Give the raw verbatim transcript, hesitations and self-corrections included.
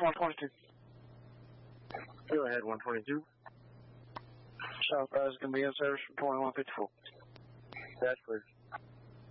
one twenty-two. Go ahead, one twenty-two. Southwest is going to be in service for twenty-one fifty-four. That's please.